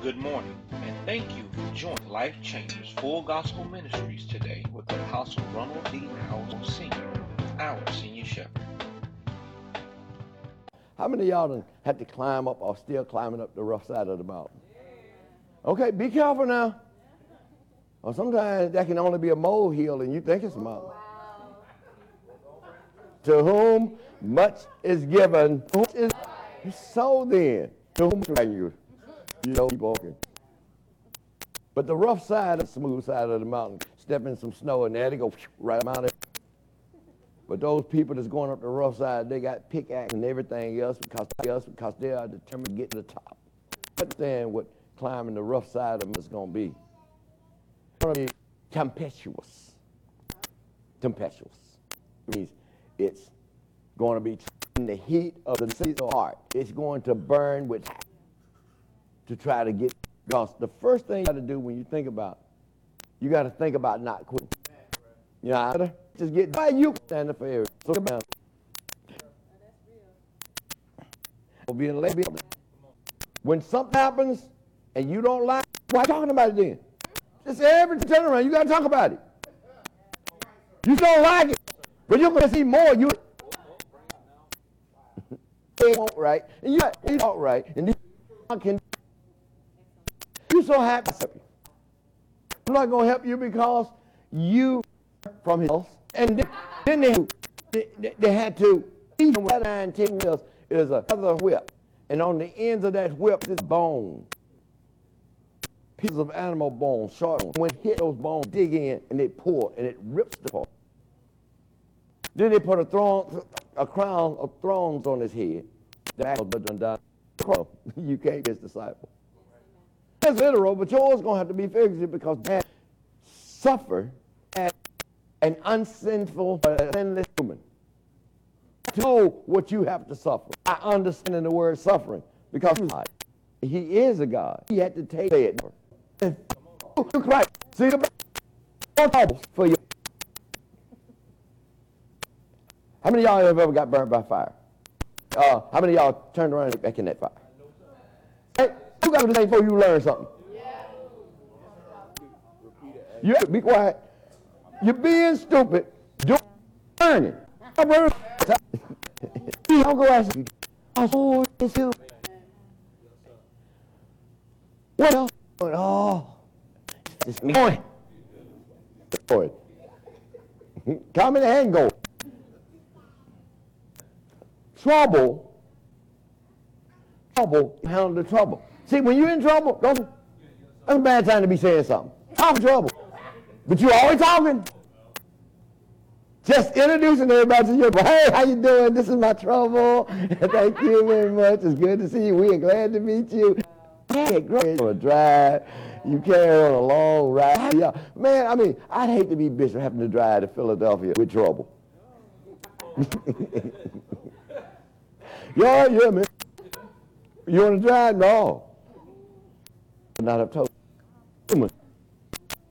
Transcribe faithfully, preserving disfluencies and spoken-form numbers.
Good morning, and thank you for joining Life Changers Full Gospel Ministries today with Apostle Ronald D. Howell Senior, our senior shepherd. How many of y'all done had to climb up or still climbing up the rough side of the mountain? Okay, be careful now. Or sometimes that can only be a molehill and you think it's a mountain. To whom much is given, whom is so then, to whom you, you know, keep walking. But the rough side, the smooth side of the mountain, step in some snow and there they go right out it. But those people that's going up the rough side, they got pickaxe and everything else because, else because they are determined to get to the top. Understand what climbing the rough side of them is going to be. It's going to be tempestuous. Tempestuous. It means it's going to be in the heat of the heart. It's going to burn with to try to get. Because the first thing you got to do when you think about, you got to think about not quitting. You know, just get why you stand up for everything. So come down. Being late. When something happens and you don't like, why talking about it then? Just every turn around, you got to talk about it. You don't like it, but you're going to see more. You it won't right, and you it won't right, and you can. You're so happy. I'm not going to help you because you from his house, and then they, they, they had to. Even with nine, ten wheels is another whip, and on the ends of that whip is bone, pieces of animal bone, short. When it hit those bones, dig in, and they pull, and it rips the part. Then they put a throne, a crown of thorns on his head. You can't be his disciple. That's literal, but yours is going to have to be figurative because that suffer as an unsinful, uh, sinless human. To know what you have to suffer. I understand in the word suffering because he is a God. He had to take it. Christ, see the troubles for you. How many of y'all have ever got burned by fire? Uh, how many of y'all turned around and back in that fire? Hey, you got to think before you learn something. You have to be quiet. You're being stupid. You're learning. I'm go ask you. Oh, it's you. What else? Oh, it's me. Going. Come in and go. Trouble. Trouble. Handle the trouble. See, when you're in trouble, don't. That's a bad time to be saying something. Talk trouble. But you always talking. Just introducing everybody to your, hey, how you doing? This is my trouble. Thank you very much. It's good to see you. We are glad to meet you. Hey, great on a drive. You carry on a long ride. Yeah. Man, I mean, I'd hate to be Bishop having to drive to Philadelphia with trouble. yeah, yeah, man. You want to drive? No. Not up to